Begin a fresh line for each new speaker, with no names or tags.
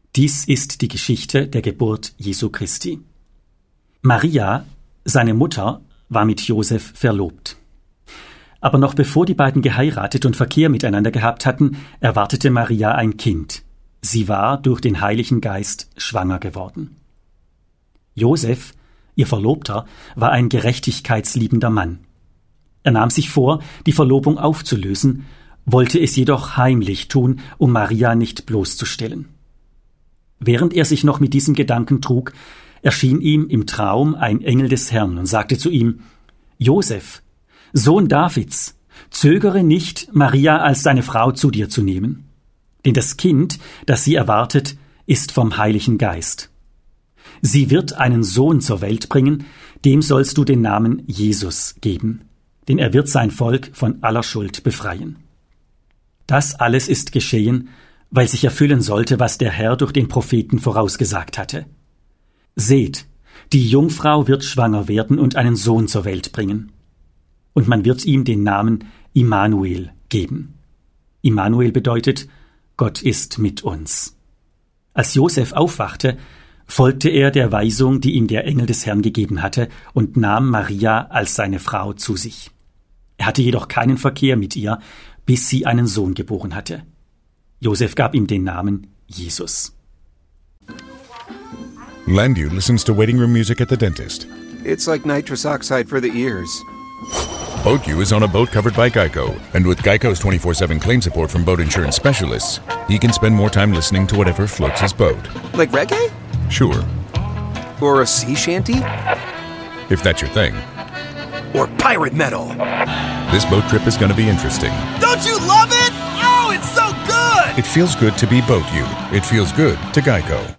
Dies ist die Geschichte der Geburt Jesu Christi. Maria, seine Mutter, war mit Josef verlobt. Aber noch bevor die beiden geheiratet und Verkehr miteinander gehabt hatten, erwartete Maria ein Kind. Sie war durch den Heiligen Geist schwanger geworden. Josef, ihr Verlobter, war ein gerechtigkeitsliebender Mann. Er nahm sich vor, die Verlobung aufzulösen, wollte es jedoch heimlich tun, um Maria nicht bloßzustellen. Während er sich noch mit diesem Gedanken trug, erschien ihm im Traum ein Engel des Herrn und sagte zu ihm: Josef, Sohn Davids, zögere nicht, Maria als deine Frau zu dir zu nehmen. Denn das Kind, das sie erwartet, ist vom Heiligen Geist. Sie wird einen Sohn zur Welt bringen, dem sollst du den Namen Jesus geben, denn er wird sein Volk von aller Schuld befreien. Das alles ist geschehen, weil sich erfüllen sollte, was der Herr durch den Propheten vorausgesagt hatte. Seht, die Jungfrau wird schwanger werden und einen Sohn zur Welt bringen. Und man wird ihm den Namen Immanuel geben. Immanuel bedeutet, Gott ist mit uns. Als Josef aufwachte, folgte er der Weisung, die ihm der Engel des Herrn gegeben hatte, und nahm Maria als seine Frau zu sich. Er hatte jedoch keinen Verkehr mit ihr, bis sie einen Sohn geboren hatte. Josef gab ihm den Namen Jesus.
Landu listens to waiting room music at the dentist.
It's like nitrous oxide for the ears.
Boatyu is on a boat covered by Geico, and with Geico's 24/7 claim support from boat insurance specialists, he can spend more time listening to whatever floats his boat.
Like reggae?
Sure,
Or a sea shanty?
if that's your thing.
Or pirate metal?
This boat trip is going to be interesting.
Don't you love it? Oh, it's so good!
It feels good to be Boatyu. It feels good to Geico.